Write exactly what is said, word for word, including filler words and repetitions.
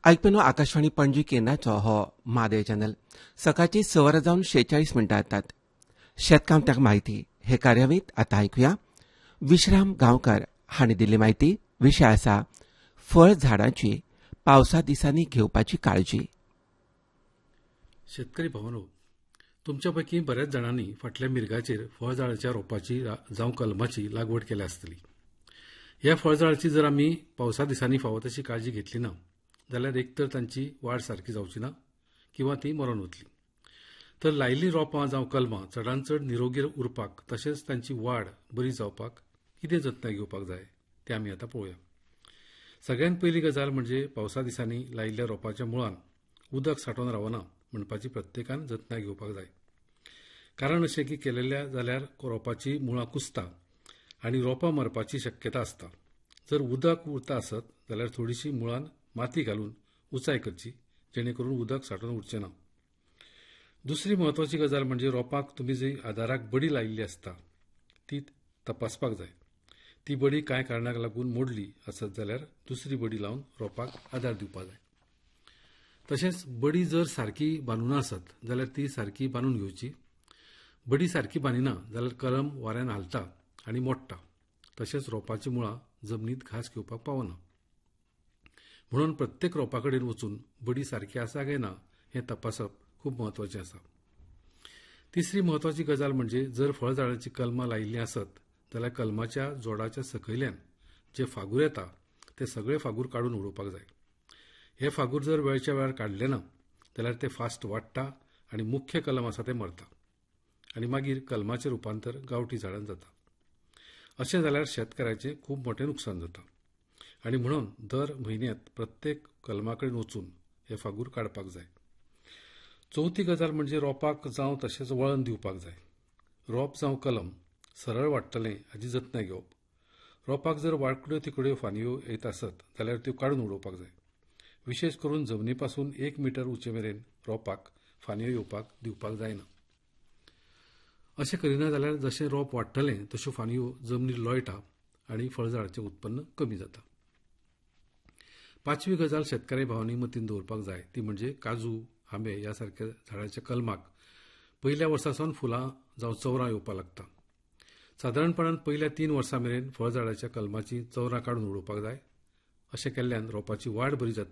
आयकपेनो आकाशवाणी पणजी केंद्राचो हो मादय चॅनल. सकाळची स वरां जावन शेचाळीस मिनटां जातात. शेतकामत्यांक म्हायती हे कार्यावळींत आतां आयकुया. विश्राम गांवकार हांणी दिल्ली म्हायती. विशय आसा फळ झाडांची पावसा दिसांनी घेवपाची काळजी. शेतकरी भावांनो, तुमच्या पैकी बऱ्याच जाणांनी फाटल्या मिरगाचेर फळझाडाच्या रोपाची जावं कलमाची लागवड केल्या आसतली. ह्या फळझाडाची जर आमी पावसा दिसांनी फावो तशी काळजी घेतली ना जाल्यार एक तर तांची वाड सारकी जावची ना किंवा ती मरून वतली. तर लायिल्लीं रोपां जावं कलमां चडांत चड निरोगी उरपाक तशेंच तांची वाड बरी जावपाक कितें जतनाय घेवपाक जाय तें आमी आतां पळोवया. सगळ्यांत पयली गजाल म्हणजे पावसा दिसांनी लायिल्ल्या रोपाच्या मुळांत उदक सांठोवन रावना म्हणपाची प्रत्येकान जतनाय घेवपाक जाय. कारण अशें की केलेल्या जाल्यार रोपाची मुळां कुसता आनी रोपां मरपाची शक्यता आसता. जर उदक उरता आसत जाल्यार थोडीशी मुळांत माती घालून उंचाय करची, जेणे करून उदक सांठोवन उरचें ना. दुसरी म्हत्वाची गजाल म्हणजे रोपाक तुमी जी आदाराक बडी लायिल्ली आसता ती तपासपाक जाय. ती बडी कांय कारणाक लागून मोडली आसत जाल्यार दुसरी बडी लावन रोपाक आदार दिवपाक जाय. तशेंच बडी जर सारकी बांदूना आसत जाल्यार ती सारकी बांदून घेवची. बडी सारकी बांदिना जाल्यार कलम वाऱ्यान हालता आनी मोडटा. तशेंच रोपाची मुळां जमनींत घास घेवपाक पावना. म्हणून प्रत्येक रोपा कडेन वचून बडी सारकी आसा काय ना हें तपासप खूब म्हत्वाचें आसा. तिसरी म्हत्वाची गजाल म्हणजे जर फळझाडाची कलमां लायिल्लीं आसत जाल्यार कलमाच्या जोडाच्या सकयल्यान जे फागूर येता ते सगळे फागूर काडून उडोवपाक जाय. हे फागूर जर वेळच्या वेळार काडले ना जाल्यार ते फास्ट वाडटा आनी मुख्य कलम आसा ते मरता आनी मागीर कलमाचें रुपांतर गांवठी झाडांत जाता. अशें जाल्यार शेतकाराचें खूब मोठें नुकसाण जाता आनी म्हणून दर म्हयन्यांत प्रत्येक कलमा कडेन वचून हे फागूर काडपाक जाय. चवथी गजाल म्हणजे रोपाक जावं तशेंच वळण दिवपाक जाय. रोप जावं कलम सरळ वाडटलें हाची जतनाय घेवप. रोपाक जर वांकड्यो तिकड्यो फांदयो येत आसत जाल्यार त्यो काडून उडोवपाक जाय. विशेश करून जमनी पासून एक मिटर उंचे मेरेन रोपाक फांदयो येवपाक दिवपाक जायना. अशें करिना जाल्यार जशें रोप वाडटलें तश्यो फांदयो जमनीर लोळटा आनी फळझाडाचें उत्पन्न कमी जाता. पांचवी गजाल शेतकारी भावांनी मतींत दवरपाक जाय ती म्हणजे काजू, आंबे ह्या सारक्या झाडाच्या कलमाक पयल्या वर्सासावन फुलां जावं चवरां येवपाक लागता. सादारणपणान पयल्या तीन वर्सां मेरेन फळझाडाच्या कलमाची चवरां काडून उडोवपाक जाय. अशें केल्ल्यान रोपाची वाड बरी जाता